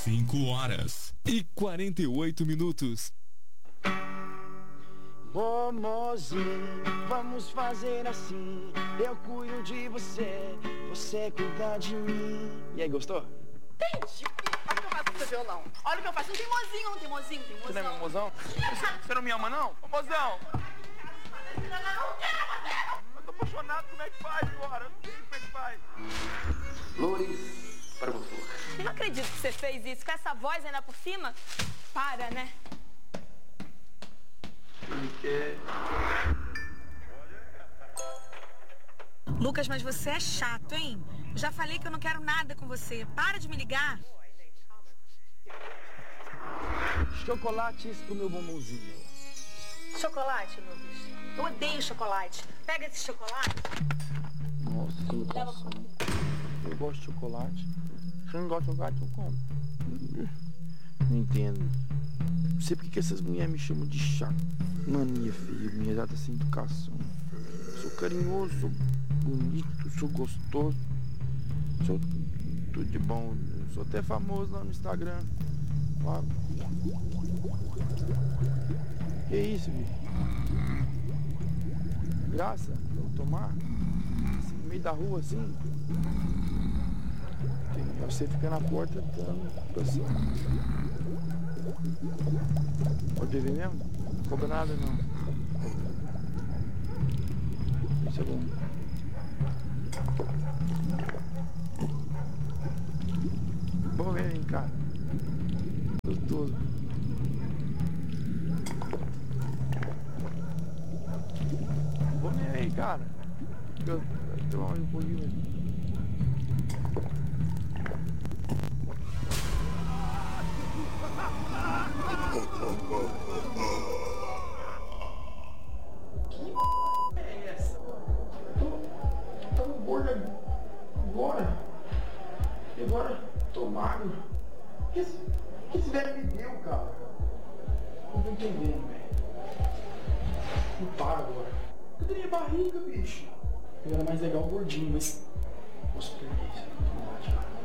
5h48. Mozinho, vamos fazer assim. Eu cuido de você, você cuida de mim. E aí, gostou? Entendi. Olha o que eu faço com seu violão. Olha o que eu faço. Não tem mozinho, não tem mozinho, tem mozão. Você não é meu mozão? Você não me ama, não? Ô, mozão! Eu tô apaixonado, como é que faz agora? Eu não sei como é que faz. Flores para você. Eu não acredito que você fez isso. Com essa voz ainda por cima? Para, né? Lucas, mas você é chato, hein? Eu já falei que eu não quero nada com você. Para de me ligar. Chocolates pro meu bombonzinho. Chocolate, Lucas? Eu odeio chocolate. Pega esse chocolate. Nossa, que imitação. Eu gosto de chocolate. Se eu não gosto de chocolate, eu como. Não entendo. Não sei porque que essas mulheres me chamam de chato. Mania feia, minha data sem educação. Sou carinhoso, sou bonito, sou gostoso. Sou tudo de bom. Sou até famoso lá no Instagram. Claro. Que isso, bicho? Graça? Pra eu tomar? Assim, no meio da rua assim? Você fica na porta dando assim. Pode beber mesmo? Não cobra nada não. Isso é bom. Bom mesmo, hein, cara. Gostoso. Bom mesmo, hein, cara. Eu tomar um pouquinho. Que é essa? Tô no bordo agora. E agora tô magro. O que esse velho me deu, cara? Não tô entendendo, velho. Não para agora. Cadê minha barriga, bicho? Eu era mais legal gordinho, mas... Posso perder isso.